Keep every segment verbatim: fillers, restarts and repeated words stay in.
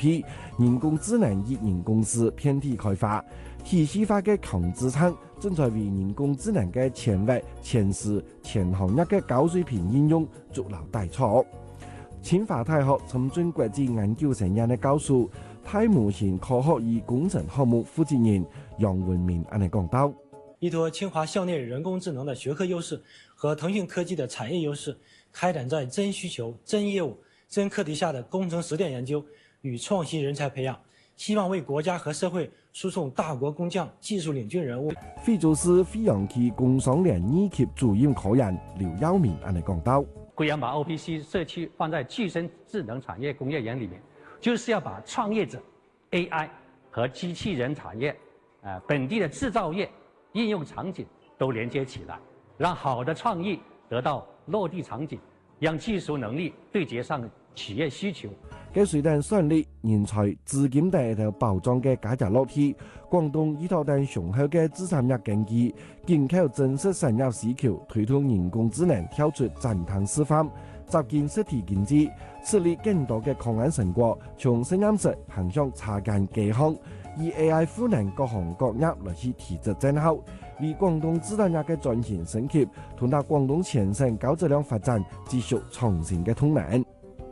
P， 人工智能業營公司遍地開花，體系化嘅強資產正在為人工智能嘅前域、前市、前行業嘅高水平應用築牢大錯。清華大學深圳國際研究生院嘅教授、大模型科學與工程項目負責人楊文明安尼講到： 依託清華校內人工智能的學科優勢和騰訊科技的產業優勢，開展在真需求、真業務、真課題下的工程實踐研究與創新人才培養，希望為國家和社會輸送大國工匠、技術領軍人物。 非州市飛陽區工商聯二級主任科員劉耀明安尼講到： 貴陽把 O P C 社區放在具身智能產業工業園裡面，就是要把創業者、A I 和機器人產業、呃本地的製造業應用場景都連接起來，讓好的創意得到落地場景，讓技術能力對接上企業需求。 嘅隨着算力、人才、資金等一條保障嘅價值落地，廣東依託等雄厚嘅資產業經濟，緊靠真實產業需求，推動人工智能跳出展堂示範，集建實體經濟，設立更多嘅抗癌成果，從實驗室行向插間技行，以 A I 賦能各行各業來去提質增效，為廣東製造業嘅轉型升級，同埋廣東全省高質量發展繼續創新嘅動能。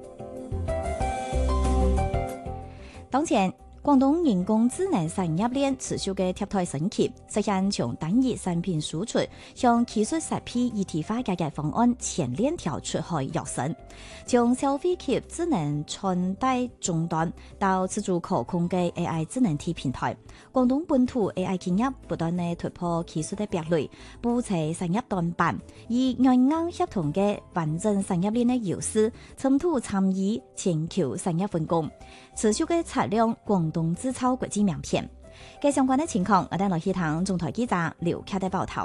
當前，廣東人工智能產業鏈持續嘅貼台升級，實現從單一產品輸出向技術實批一體化解決方案全鏈條出海躍升，從消費級智能穿戴終端到自主可控嘅 A I 智能體平台，廣東本土 A I 企業不斷地突破技術嘅壁壘，補齊產業短板，以軟硬協同嘅完整產業鏈嘅優勢，深度參與全球產業分工，持續嘅擦亮廣東製造國際名片。嘅相關嘅情況，我哋來聽聽中台記者劉凱的報道。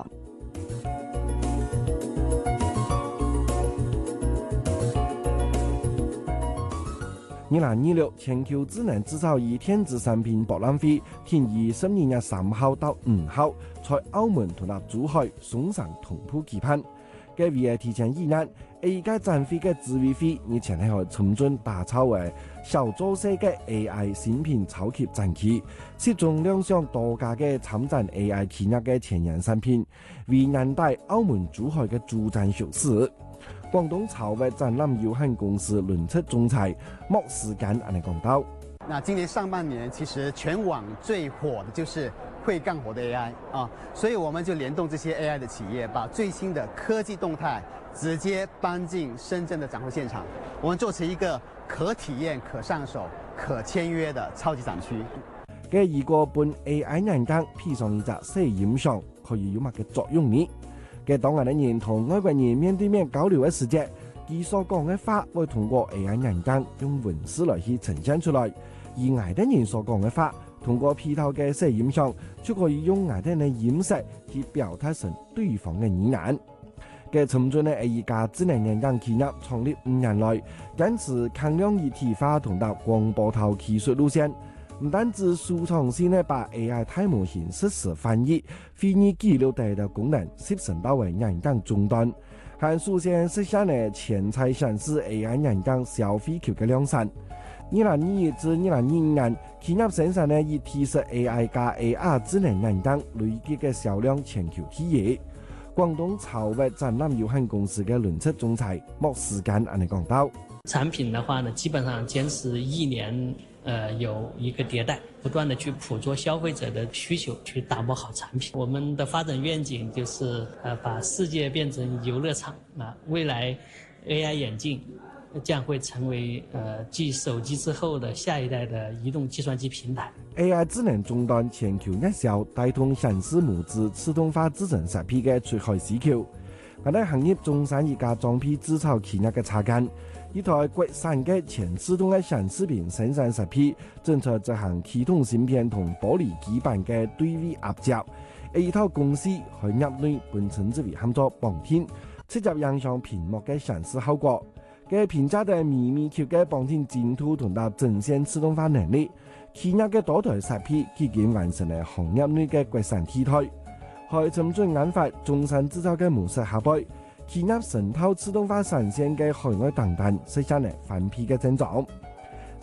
二零二六全球智能製造與電子產品博覽會，聽於十二月三號到五號，在澳門同埋珠海松山同步舉辦。嘅為係提前一年 ，A 屆展會嘅指揮會日前係喺深圳打造為小組式嘅 A I 新品超級展期，集中亮相多家嘅參展 A I 企業嘅前沿產品，為年代澳門珠海嘅主展優勢。廣東潮域展覽有限公司輪出總裁莫時間安尼講到： 那今年上半年其實全網最火的就是會幹活的 A I 啊，所以我們就聯動這些 A I 的企業，把最新的科技動態直接搬進深圳的展會現場，我們做成一個可體驗、可上手、可簽約的超級展區。 嘅如果本 A I 眼鏡披上一隻攝影相，可以有乜嘅作用呢？嘅當我哋人同外國人面對面交流嘅時節，佢所講嘅話會通過 A I 眼鏡用文字來去呈現出來，而外國人所講嘅話通過皮套嘅攝影相，就可以用外國人嘅音色去表達成對方嘅語言。嘅深圳嘅一家智能眼鏡企業創立五年來，堅持強量一體化同埋光波頭技術路線。唔單止數創先呢把 A I 大模型實時翻譯、飛擬記錄等嘅功能攝成到為眼鏡終端，還首先實現呢全彩顯示 A I 眼鏡消費級嘅量產。二零二一至二零二五年，企業生產呢以提升 A I 加 A R 智能眼鏡累計嘅銷量全球第一。廣東潮域展覽有限公司嘅輪出總裁莫時間安尼講到： 產品的話呢，基本上堅持一年。呃，有一個迭代，不斷的去捕捉消費者的需求，去打磨好產品。我們的發展願景就是，呃，把世界變成遊樂場啊！未來 A I 眼鏡將會成為，呃，繼手機之後的下一代的移動計算機平台。 A I 智能終端全球熱銷，帶動顯示模組自動化製成實體嘅出海需求。我哋行業中山一家裝批製造企業嘅插間。一台國產嘅全自動嘅顯示屏生產設備，正在執行系統芯片同玻璃基板嘅對位壓接。一套公司喺業內本稱之為喊做綁天，直接影響屏幕嘅顯示效果。嘅評價嘅微微級嘅綁天精度同埋整線自動化能力，企業嘅多台設備已經完成了行業內嘅國產替代。喺深圳研發中山製造嘅模式下背。企業成套自動化產線嘅海外訂單實現了翻倍嘅增長。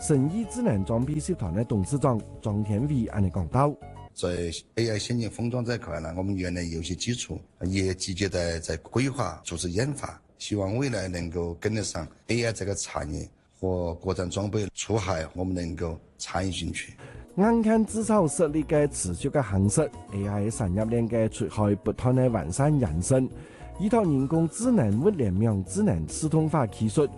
神意智能裝備集團嘅董事長莊天偉安尼講到。 在 A I 先進封裝這塊呢，我們原來有些基礎，也積極地在規劃、組織研發，希望未來能夠跟得上 A I 這個產業和國產裝備出海，我們能夠參與進去。 硬件製造實力嘅持續嘅夯實 ，A I 產業鏈嘅出海不斷嘅完善延伸，依託人工智能、物聯網智能、自動化技術。